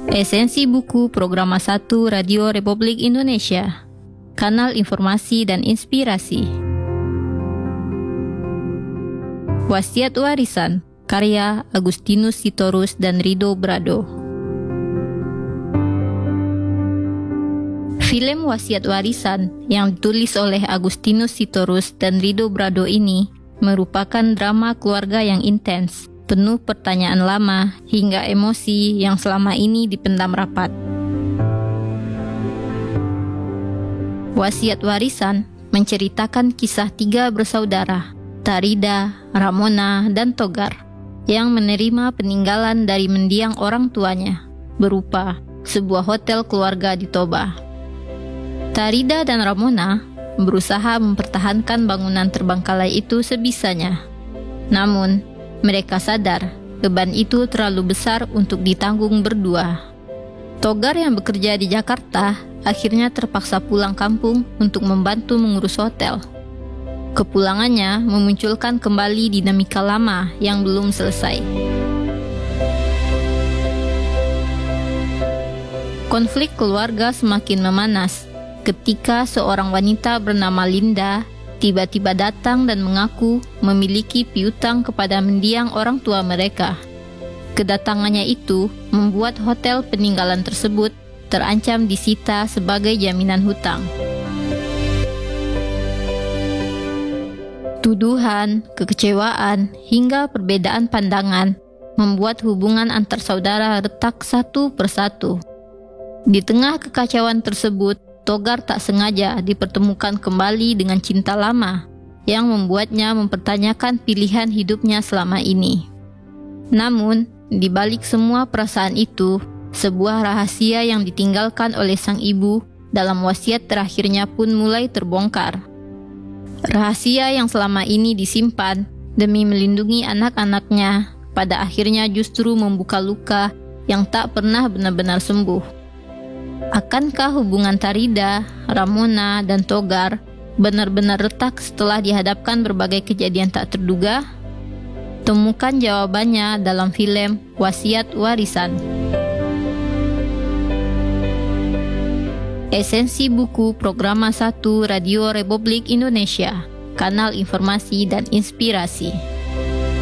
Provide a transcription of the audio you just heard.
Esensi buku Programa 1 Radio Republik Indonesia, kanal informasi dan inspirasi. Wasiat Warisan, karya Agustinus Sitorus dan Ridho Brado. Film Wasiat Warisan yang ditulis oleh Agustinus Sitorus dan Ridho Brado ini merupakan drama keluarga yang intens, penuh pertanyaan lama hingga emosi yang selama ini dipendam rapat. Wasiat Warisan menceritakan kisah 3 bersaudara, Tarida, Ramona, dan Togar, yang menerima peninggalan dari mendiang orang tuanya, berupa sebuah hotel keluarga di Toba. Tarida dan Ramona berusaha mempertahankan bangunan terbengkalai itu sebisanya. Namun, mereka sadar beban itu terlalu besar untuk ditanggung berdua. Togar yang bekerja di Jakarta akhirnya terpaksa pulang kampung untuk membantu mengurus hotel. Kepulangannya memunculkan kembali dinamika lama yang belum selesai. Konflik keluarga semakin memanas ketika seorang wanita bernama Linda tiba-tiba datang dan mengaku memiliki piutang kepada mendiang orang tua mereka. Kedatangannya itu membuat hotel peninggalan tersebut terancam disita sebagai jaminan hutang. Tuduhan, kekecewaan, hingga perbedaan pandangan membuat hubungan antar saudara retak satu persatu. Di tengah kekacauan tersebut, Togar tak sengaja dipertemukan kembali dengan cinta lama yang membuatnya mempertanyakan pilihan hidupnya selama ini. Namun, di balik semua perasaan itu, sebuah rahasia yang ditinggalkan oleh sang ibu dalam wasiat terakhirnya pun mulai terbongkar. Rahasia yang selama ini disimpan demi melindungi anak-anaknya pada akhirnya justru membuka luka yang tak pernah benar-benar sembuh. Akankah hubungan Tarida, Ramona, dan Togar benar-benar retak setelah dihadapkan berbagai kejadian tak terduga? Temukan jawabannya dalam film Wasiat Warisan. Esensi buku Programa 1 Radio Republik Indonesia, kanal informasi dan inspirasi.